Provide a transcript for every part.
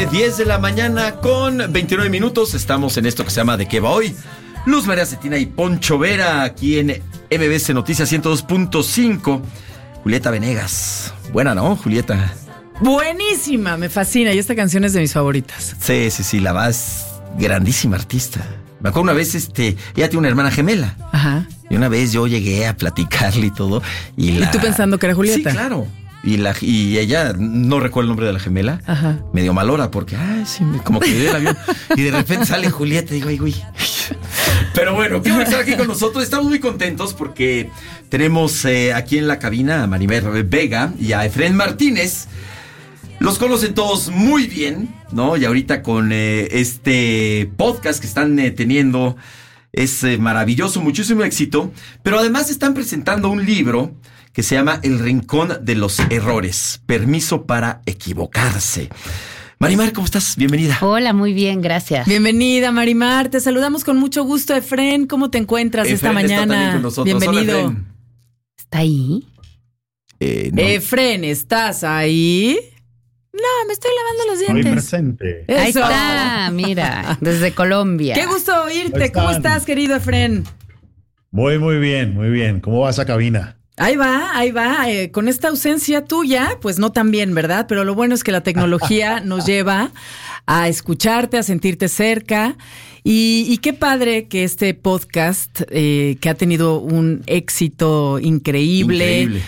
10 de la mañana con 29 minutos. Estamos en esto que se llama ¿De qué va hoy? Luz María Cetina y Poncho Vera, aquí en MBC Noticias 102.5. Julieta Venegas. Buena, ¿no, Julieta? Buenísima, me fascina. Y esta canción es de mis favoritas. Sí, la vas grandísima artista. Me acuerdo una vez, ella tiene una hermana gemela. Ajá. Y una vez yo llegué a platicarle y todo. ¿Y tú pensando que era Julieta? Sí, claro. Y ella, no recuerdo el nombre de la gemela. Ajá. Medio malora porque, como que me dio el avión. Y de repente sale Julieta y digo, ay, güey. Pero bueno, qué bueno estar aquí con nosotros. Estamos muy contentos porque tenemos aquí en la cabina a Maribel Vega y a Efren Martínez. Los conocen todos muy bien, ¿no? Y ahorita con este podcast que están teniendo es maravilloso, muchísimo éxito. Pero además están presentando un libro que se llama El Rincón de los Errores. Permiso para equivocarse. Marimar, ¿cómo estás? Bienvenida. Hola, muy bien, gracias. Bienvenida, Marimar. Te saludamos con mucho gusto. Efren, ¿cómo te encuentras esta mañana? Está también con nosotros. Bienvenido. Hola, Efren. ¿Está ahí? No. Efren, ¿estás ahí? No, me estoy lavando los dientes. Muy presente. Eso. Ahí está, mira, desde Colombia. Qué gusto oírte. ¿Cómo estás, querido Efren? Muy bien. ¿Cómo va esa cabina? Ahí va. Con esta ausencia tuya, pues no tan bien, ¿verdad? Pero lo bueno es que la tecnología nos lleva a escucharte, a sentirte cerca. Y qué padre que este podcast, que ha tenido un éxito increíble,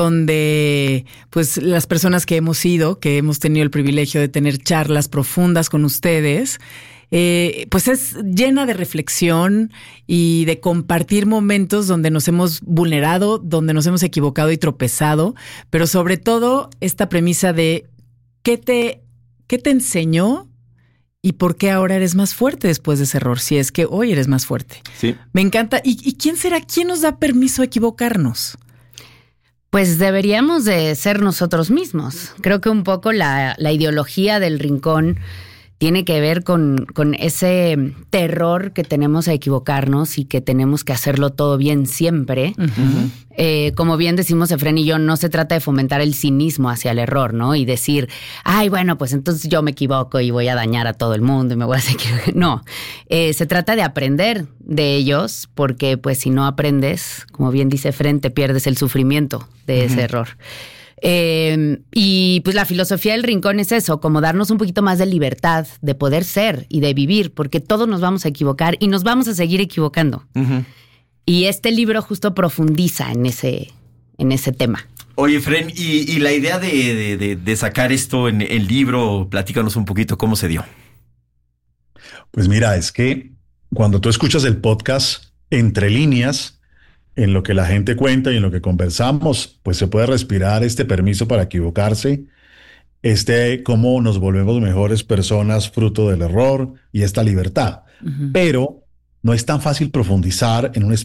donde pues las personas que hemos tenido el privilegio de tener charlas profundas con ustedes, pues es llena de reflexión y de compartir momentos donde nos hemos vulnerado, donde nos hemos equivocado y tropezado, pero sobre todo esta premisa de qué te enseñó y por qué ahora eres más fuerte después de ese error, si es que hoy eres más fuerte. Sí. Me encanta. ¿Y quién será? ¿Quién nos da permiso a equivocarnos? Pues deberíamos de ser nosotros mismos. Creo que un poco la ideología del rincón tiene que ver con ese terror que tenemos a equivocarnos y que tenemos que hacerlo todo bien siempre. Uh-huh. Como bien decimos Efren y yo, no se trata de fomentar el cinismo hacia el error, ¿no? Y decir, bueno, pues entonces yo me equivoco y voy a dañar a todo el mundo y me voy a hacer... No, se trata de aprender de ellos porque pues si no aprendes, como bien dice Efren, te pierdes el sufrimiento de ese error. Y pues la filosofía del rincón es eso, como darnos un poquito más de libertad, de poder ser y de vivir, porque todos nos vamos a equivocar y nos vamos a seguir equivocando. Uh-huh. Y este libro justo profundiza en ese tema. Oye, Fren, y la idea de sacar esto en el libro, platícanos un poquito cómo se dio. Pues mira, es que cuando tú escuchas el podcast, entre líneas, en lo que la gente cuenta y en lo que conversamos, pues se puede respirar este permiso para equivocarse, cómo nos volvemos mejores personas fruto del error y esta libertad. Uh-huh. Pero no es tan fácil profundizar en